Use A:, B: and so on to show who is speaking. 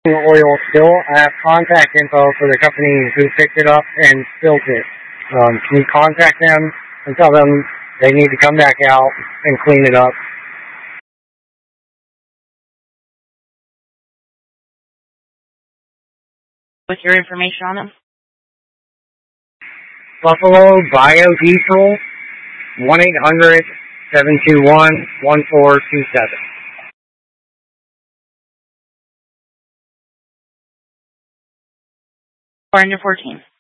A: oil spill. I have contact info for the company who picked it up and spilled it. Can you contact them and tell them they need to come back out and clean it up?
B: What's your information on them?
A: Buffalo Biodiesel, 1-800-721-1427.
B: Or under 14.